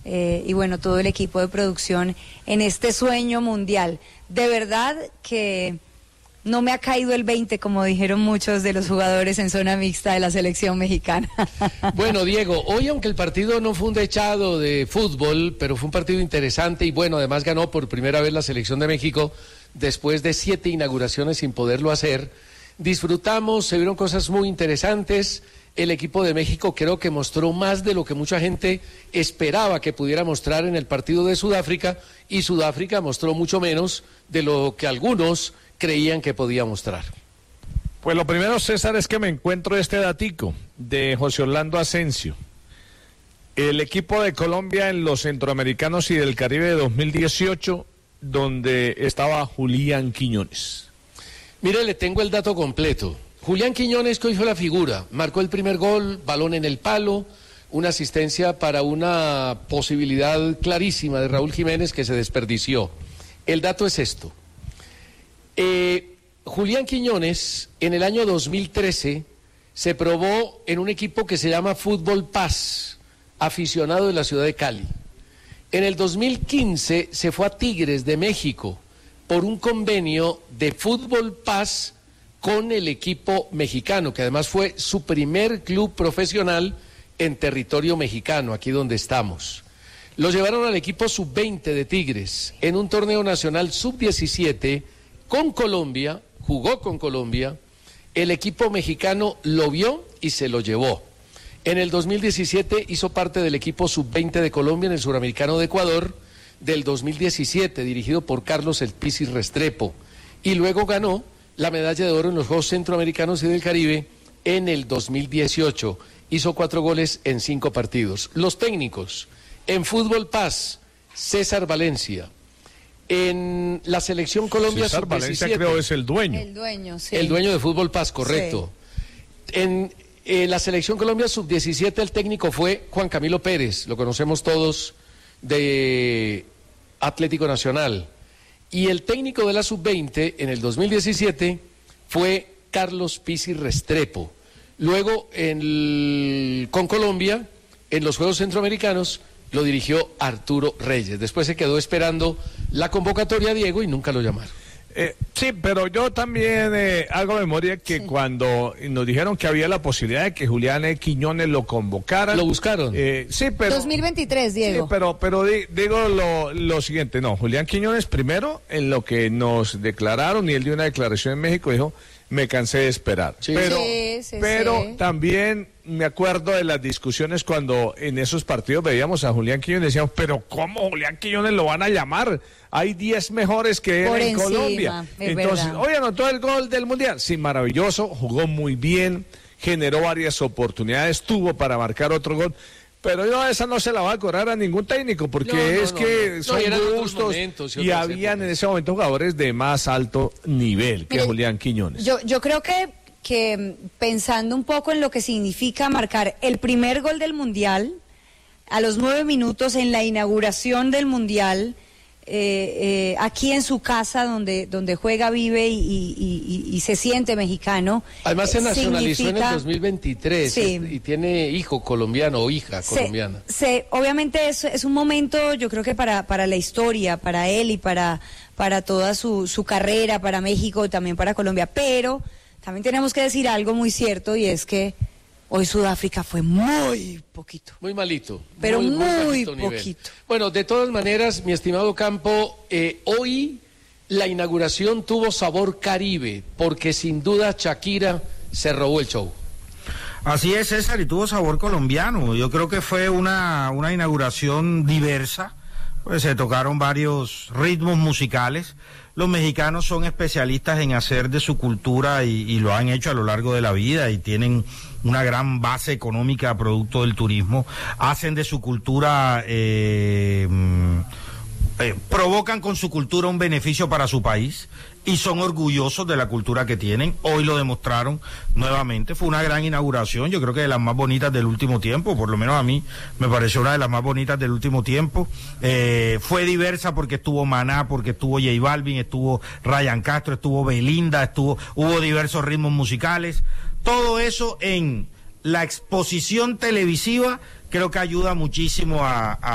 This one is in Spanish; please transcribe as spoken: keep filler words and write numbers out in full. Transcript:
eh, y bueno, todo el equipo de producción en este sueño mundial. De verdad que no me ha caído el veinte, como dijeron muchos de los jugadores en zona mixta de la selección mexicana. Bueno, Diego, hoy aunque el partido no fue un dechado de fútbol, pero fue un partido interesante y bueno, además ganó por primera vez la selección de México después de siete inauguraciones sin poderlo hacer. Disfrutamos, se vieron cosas muy interesantes. El equipo de México creo que mostró más de lo que mucha gente esperaba que pudiera mostrar en el partido de Sudáfrica, y Sudáfrica mostró mucho menos de lo que algunos creían que podía mostrar. Pues lo primero, César, es que me encuentro este datico de José Orlando Asensio. El equipo de Colombia en los Centroamericanos y del Caribe de dos mil dieciocho, donde estaba Julián Quiñones. Mire, le tengo el dato completo. Julián Quiñones, que hoy fue la figura, marcó el primer gol, balón en el palo, una asistencia para una posibilidad clarísima de Raúl Jiménez que se desperdició. El dato es esto. Eh, Julián Quiñones en el año dos mil trece se probó en un equipo que se llama Fútbol Paz, aficionado de la ciudad de Cali. En el dos mil quince se fue a Tigres de México por un convenio de Fútbol Paz con el equipo mexicano, que además fue su primer club profesional en territorio mexicano, aquí donde estamos. Lo llevaron al equipo sub veinte de Tigres en un torneo nacional sub diecisiete con Colombia, jugó con Colombia, el equipo mexicano lo vio y se lo llevó. En el dos mil diecisiete hizo parte del equipo sub veinte de Colombia en el Suramericano de Ecuador del dos mil diecisiete, dirigido por Carlos El Pisis Restrepo, y luego ganó la medalla de oro en los Juegos Centroamericanos y del Caribe en el dos mil dieciocho. Hizo cuatro goles en cinco partidos. Los técnicos, en Fútbol Paz, César Valencia. En la selección Colombia César sub diecisiete, Valencia creo es el dueño. El dueño, sí. El dueño de Fútbol Paz, correcto. Sí. En eh, la selección Colombia sub diecisiete el técnico fue Juan Camilo Pérez, lo conocemos todos de Atlético Nacional. Y el técnico de la sub veinte en el dos mil diecisiete fue Carlos Pisis Restrepo. Luego, en el, con Colombia, en los Juegos Centroamericanos, lo dirigió Arturo Reyes. Después se quedó esperando la convocatoria a Diego y nunca lo llamaron. Eh, sí, pero yo también eh, hago memoria que sí. Cuando nos dijeron que había la posibilidad de que Julián e. Quiñones lo convocaran. ¿Lo buscaron? Eh, sí, pero... dos mil veintitrés, Diego. Sí, pero, pero di, digo lo, lo siguiente, no, Julián Quiñones primero, en lo que nos declararon, y él dio una declaración en México, dijo, me cansé de esperar. Sí. Pero, sí, sí, pero sí. También me acuerdo de las discusiones cuando en esos partidos veíamos a Julián Quiñones y decíamos, pero ¿cómo Julián Quiñones lo van a llamar? Hay diez mejores que él Por en encima, Colombia. Entonces, verdad. Oye, anotó el gol del Mundial. Sí, maravilloso, jugó muy bien, generó varias oportunidades, tuvo para marcar otro gol. Pero yo esa no se la va a cobrar a ningún técnico, porque no, no, es no, que no, son no, gustos y, y habían en ese momento jugadores de más alto nivel que Mire, Julián Quiñones. Yo, yo creo que, que pensando un poco en lo que significa marcar el primer gol del Mundial, a los nueve minutos en la inauguración del Mundial, eh, eh, aquí en su casa donde donde juega, vive y, y, y, y se siente mexicano. Además se nacionalizó significa... en el dos mil veintitrés, sí. Y tiene hijo colombiano o hija colombiana. Se, se, obviamente es, es un momento, yo creo que para, para la historia, para él y para, para toda su, su carrera, para México y también para Colombia, pero también tenemos que decir algo muy cierto, y es que hoy Sudáfrica fue muy poquito. Muy malito. Pero muy, muy poquito. Nivel. Bueno, de todas maneras, mi estimado Campo, eh, hoy la inauguración tuvo sabor Caribe, porque sin duda Shakira se robó el show. Así es, César, y tuvo sabor colombiano. Yo creo que fue una, una inauguración diversa, pues se tocaron varios ritmos musicales. Los mexicanos son especialistas en hacer de su cultura y, y lo han hecho a lo largo de la vida y tienen una gran base económica producto del turismo. Hacen de su cultura, eh, eh, provocan con su cultura un beneficio para su país y son orgullosos de la cultura que tienen. Hoy lo demostraron nuevamente. Fue una gran inauguración, yo creo que de las más bonitas del último tiempo, por lo menos a mí me pareció una de las más bonitas del último tiempo. Eh, fue diversa porque estuvo Maná, porque estuvo J Balvin, estuvo Ryan Castro, estuvo Belinda, estuvo, hubo diversos ritmos musicales. Todo eso en la exposición televisiva creo que ayuda muchísimo a, a